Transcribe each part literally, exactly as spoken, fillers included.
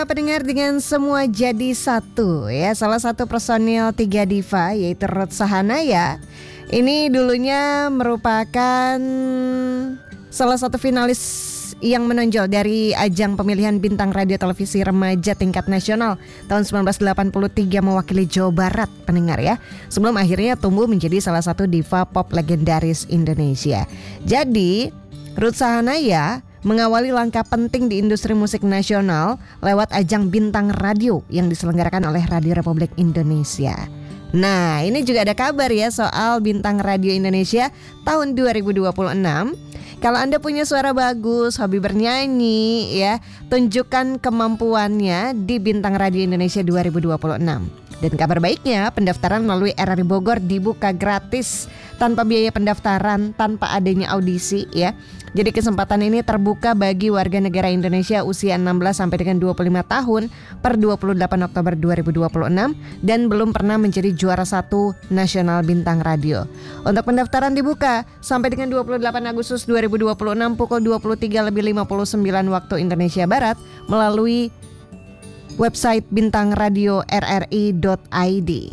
Pendengar dengan semua jadi satu ya. Salah satu personil Tiga Diva yaitu Ruth Sahanaya. Ini dulunya merupakan salah satu finalis yang menonjol dari ajang pemilihan bintang radio televisi remaja tingkat nasional tahun sembilan belas delapan puluh tiga mewakili Jawa Barat, pendengar ya. Sebelum akhirnya tumbuh menjadi salah satu diva pop legendaris Indonesia. Jadi Ruth Sahanaya mengawali langkah penting di industri musik nasional lewat ajang bintang radio yang diselenggarakan oleh Radio Republik Indonesia. Nah, ini juga ada kabar ya soal bintang radio Indonesia tahun dua ribu dua puluh enam. Kalau Anda punya suara bagus, hobi bernyanyi ya, tunjukkan kemampuannya di Bintang Radio Indonesia dua ribu dua puluh enam. Dan kabar baiknya, pendaftaran melalui R R I Bogor dibuka gratis tanpa biaya pendaftaran, tanpa adanya audisi ya. Jadi kesempatan ini terbuka bagi warga negara Indonesia usia enam belas sampai dengan dua puluh lima tahun per dua puluh delapan Oktober dua ribu dua puluh enam dan belum pernah menjadi juara satu nasional bintang radio. Untuk pendaftaran dibuka sampai dengan dua puluh delapan Agustus dua ribu dua puluh enam pukul dua puluh tiga lebih lima puluh sembilan waktu Indonesia Barat melalui website bintang radio r r i dot i d.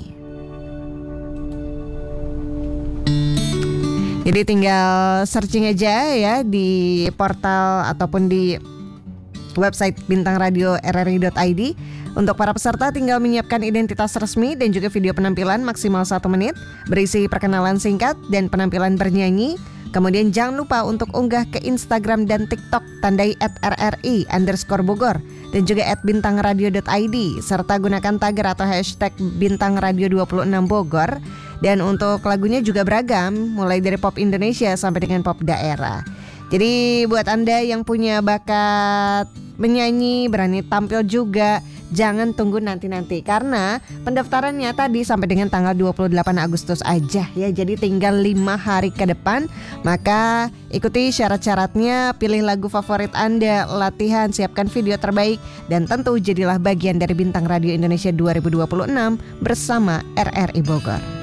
Jadi tinggal searching aja ya di portal ataupun di website bintang radio r r i dot i d. Untuk para peserta tinggal menyiapkan identitas resmi dan juga video penampilan maksimal satu menit berisi perkenalan singkat dan penampilan bernyanyi. Kemudian jangan lupa untuk unggah ke Instagram dan TikTok tandai at r r i underscore Bogor dan juga at bintang radio dot i d serta gunakan tagar atau hashtag bintang radio dua puluh enam Bogor. Dan untuk lagunya juga beragam, mulai dari pop Indonesia sampai dengan pop daerah. Jadi buat Anda yang punya bakat menyanyi, berani tampil juga, jangan tunggu nanti-nanti karena pendaftarannya tadi sampai dengan tanggal dua puluh delapan Agustus aja ya. Jadi tinggal lima hari ke depan. Maka ikuti syarat-syaratnya, pilih lagu favorit Anda, latihan, siapkan video terbaik dan tentu jadilah bagian dari Bintang Radio Indonesia dua ribu dua puluh enam bersama R R I Bogor.